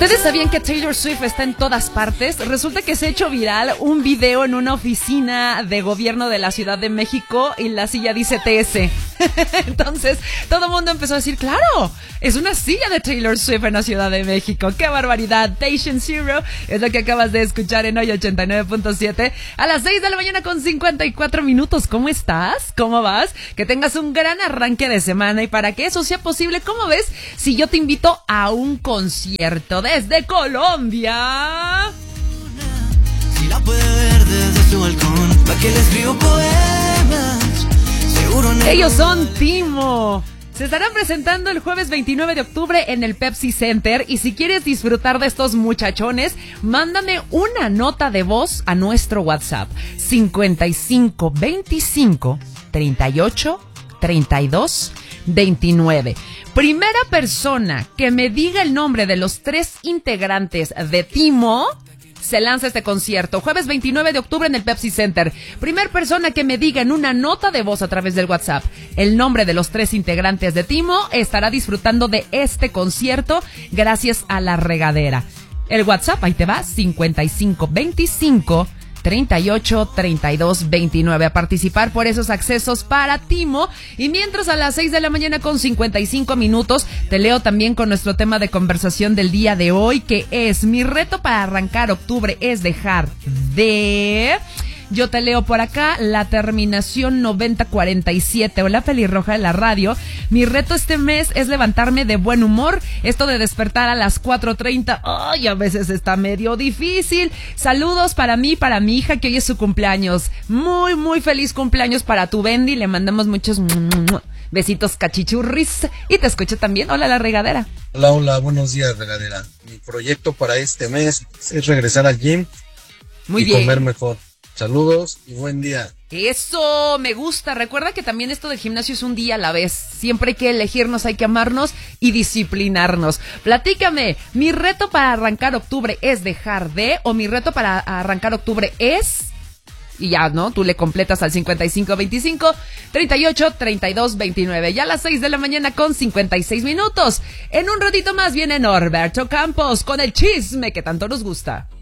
¿Ustedes sabían que Taylor Swift está en todas partes? Resulta que se ha hecho viral un video en una oficina de gobierno de la Ciudad de México y la silla dice TS. Entonces, todo el mundo empezó a decir, claro, es una silla de Taylor Swift en la Ciudad de México. ¡Qué barbaridad! Station Zero es lo que acabas de escuchar en hoy 89.7 a las 6 de la mañana con 54 minutos. ¿Cómo estás? ¿Cómo vas? Que tengas un gran arranque de semana y para que eso sea posible, ¿cómo ves? Si yo te invito a un concierto desde Colombia. Si la puede ver desde su balcón, pa' que le escribo poemas. Ellos son Timo. Se estarán presentando el jueves 29 de octubre en el Pepsi Center y si quieres disfrutar de estos muchachones, mándame una nota de voz a nuestro WhatsApp 55 25 38 32 29. Primera persona que me diga el nombre de los 3 integrantes de Timo se lanza este concierto, jueves 29 de octubre en el Pepsi Center. Primer persona que me diga en una nota de voz a través del WhatsApp el nombre de los 3 integrantes de Timo estará disfrutando de este concierto gracias a La Regadera. El WhatsApp, ahí te va, 55 25 38 32 29 a participar por esos accesos para Timo. Y mientras a las 6 de la mañana con 55 minutos te leo también con nuestro tema de conversación del día de hoy, que es: mi reto para arrancar octubre es dejar de... Yo te leo por acá la terminación 9047. Hola, pelirroja de la radio. Mi reto este mes es levantarme de buen humor. Esto de despertar a las 4:30, ay, a veces está medio difícil. Saludos para mí, para mi hija, que hoy es su cumpleaños. Muy, muy feliz cumpleaños para tu Bendy. Le mandamos muchos besitos cachichurris. Y te escucho también. Hola, La Regadera. Hola, hola, buenos días, Regadera. Mi proyecto para este mes es regresar al gym Muy y bien. comer mejor. Saludos y buen día. Eso, me gusta. Recuerda que también esto del gimnasio es un día a la vez. Siempre hay que elegirnos, hay que amarnos y disciplinarnos. Platícame, ¿mi reto para arrancar octubre es dejar de? ¿O mi reto para arrancar octubre es...? Y ya, ¿no? Tú le completas al 55 25 38 32 29. Ya a las 6 de la mañana con 56 minutos. En un ratito más viene Norberto Campos con el chisme que tanto nos gusta.